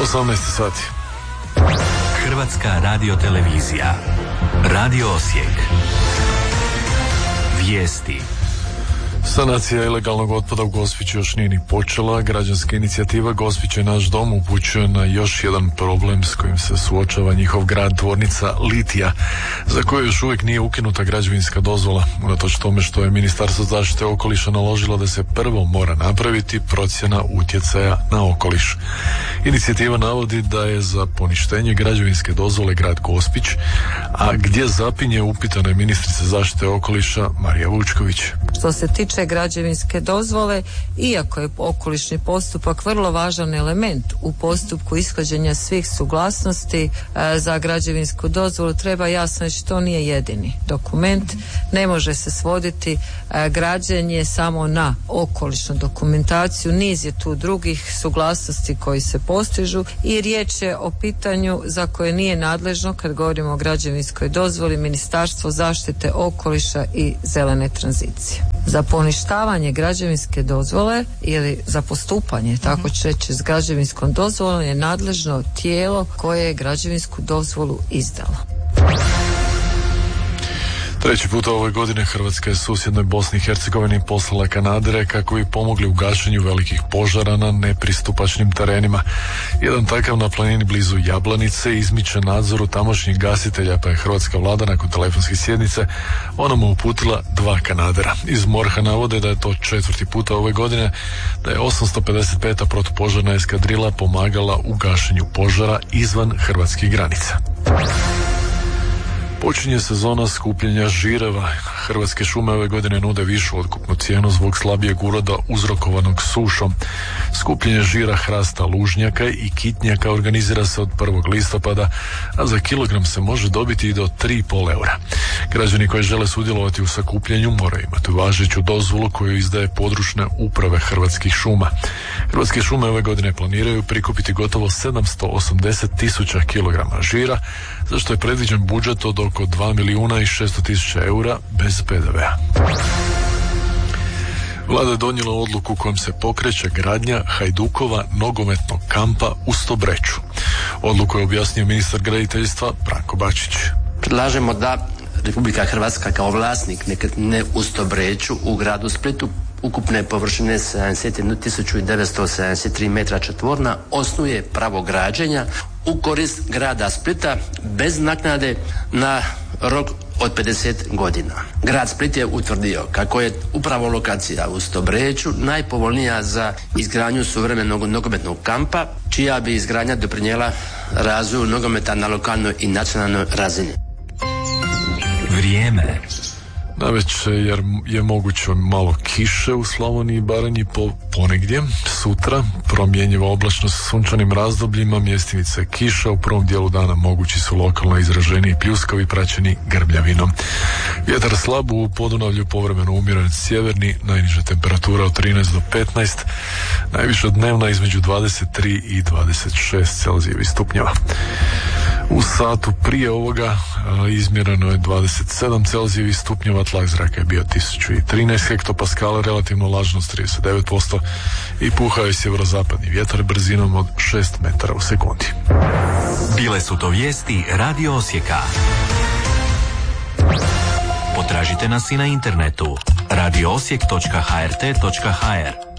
18 sati. Hrvatska radiotelevizija. Radio Osijek. Vijesti. Sanacija ilegalnog otpada u Gospiću još nije ni počela. Građanska inicijativa Gospić je naš dom upućuje na još jedan problem s kojim se suočava njihov grad, tvornica litija, za koju još uvijek nije ukinuta građevinska dozvola, unatoč tome što je Ministarstvo zaštite okoliša naložilo da se prvo mora napraviti procjena utjecaja na okoliš. Inicijativa navodi da je za poništenje građevinske dozvole grad Gospić, a gdje zapinje upitana je ministrica zaštite okoliša Marija Vučković. Što se tiče građevinske dozvole, iako je okolišni postupak vrlo važan element u postupku ishođenja svih suglasnosti za građevinsku dozvolu, treba jasno reći to nije jedini dokument. Ne može se svoditi građenje samo na okolišnu dokumentaciju, niz je tu drugih suglasnosti koji se postižu i riječ je o pitanju za koje nije nadležno, kad govorimo o građevinskoj dozvoli, Ministarstvo zaštite okoliša i zelene tranzicije. Za poništavanje građevinske dozvole ili za postupanje, tako će reći, s građevinskom dozvolom je nadležno tijelo koje je građevinsku dozvolu izdalo. Treći puta ove godine Hrvatska je susjednoj Bosni i Hercegovini poslala kanadere kako bi pomogli u gašenju velikih požara na nepristupačnim terenima. Jedan takav na planini blizu Jablanice izmiče nadzoru tamošnjih gasitelja, pa je hrvatska vlada nakon telefonske sjednice onamo uputila 2 kanadera. Iz MORH-a navode da je to 4. puta ove godine da je 855. protupožarna eskadrila pomagala u gašenju požara izvan hrvatskih granica. Počinje sezona skupljanja žireva. Hrvatske šume ove godine nude višu otkupnu cijenu zbog slabijeg uroda uzrokovanog sušom. Skupljenje žira, hrasta, lužnjaka i kitnjaka organizira se od 1. listopada, a za kilogram se može dobiti i do 3,5 eura. Građani koji žele sudjelovati u sakupljanju moraju imati važeću dozvolu koju izdaje područne uprave Hrvatskih šuma. Hrvatske šume ove godine planiraju prikupiti gotovo 780.000 kilograma žira, za što je predviđen budžet od oko 2.600.000 eura bez PDV-a. Vlada je donijela odluku kojom se pokreće gradnja Hajdukova nogometnog kampa u Stobreču. Odluku je objasnio ministar graditeljstva Branko Bačić. Predlažemo da Republika Hrvatska kao vlasnik nekretnine u Stobreču u gradu Splitu ukupne površine 71.973 metra četvorna osnuje pravo građenja u korist grada Splita bez naknade na rok od 50 godina. Grad Split je utvrdio kako je upravo lokacija u Stobreču najpovoljnija za izgradnju suvremenog nogometnog kampa, čija bi izgradnja doprinijela razvoju nogometa na lokalnoj i nacionalnoj razini. Vrijeme. Navečer jer je moguće malo kiše u Slavoniji i Baranji ponegdje. Sutra promjenjiva oblačnost s sunčanim razdobljima, mjestimice kiša. U prvom dijelu dana mogući su lokalno izraženiji pljuskovi praćeni grmljavinom. Vjetar slab, u Podunavlju povremeno umjeren sjeverni, najniža temperatura od 13 do 15, najviša dnevna između 23 i 26 Celzijevih stupnjeva. U satu prije ovoga izmjereno je 27 Celzijevih stupnjeva, tlak zraka je bio 1013 hektopaskala, relativna vlažnost 39% i puhao je sjeverozapadni vjetar brzinom od 6 metara u sekundi. Bile su to vijesti Radio Osijeka. Potražite nas i na internetu radioosijek.hrt.hr.